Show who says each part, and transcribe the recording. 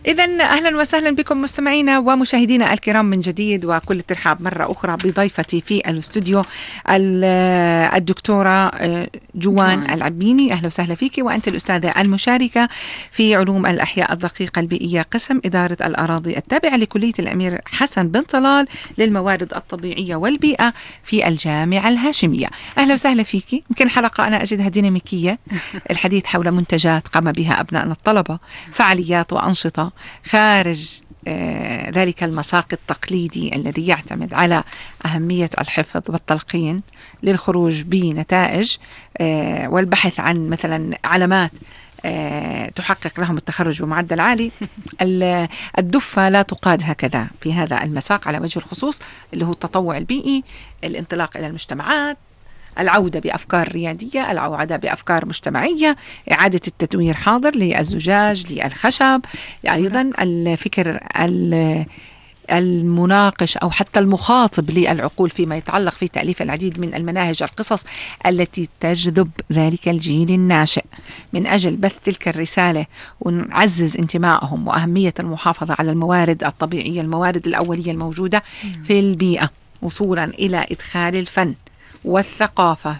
Speaker 1: إذا أهلا وسهلا بكم مستمعينا ومشاهدينا الكرام من جديد، وكل الترحاب مرة أخرى بضيفتي في الاستوديو الدكتورة جوان العبيني. أهلا وسهلا فيك. وأنت الأستاذة المشاركة في علوم الأحياء الدقيقة البيئية قسم إدارة الأراضي التابعة لكلية الأمير حسن بن طلال للموارد الطبيعية والبيئة في الجامعة الهاشمية. أهلا وسهلا فيك. يمكن حلقة أنا أجدها ديناميكية، الحديث حول منتجات قام بها أبنائنا الطلبة، فعاليات وأنشطة خارج ذلك المساق التقليدي الذي يعتمد على أهمية الحفظ والتلقين للخروج بنتائج والبحث عن مثلا علامات تحقق لهم التخرج بمعدل عالي. الدفة لا تقاد هكذا في هذا المساق على وجه الخصوص، اللي هو التطوع البيئي، الانطلاق إلى المجتمعات، العودة بأفكار ريادية، العودة بأفكار مجتمعية، إعادة التدوير حاضر للزجاج، للخشب، أيضا الفكر المناقش أو حتى المخاطب للعقول فيما يتعلق في تأليف العديد من المناهج، القصص التي تجذب ذلك الجيل الناشئ من أجل بث تلك الرسالة ونعزز انتمائهم وأهمية المحافظة على الموارد الطبيعية، الموارد الأولية الموجودة في البيئة، وصولا إلى إدخال الفن والثقافة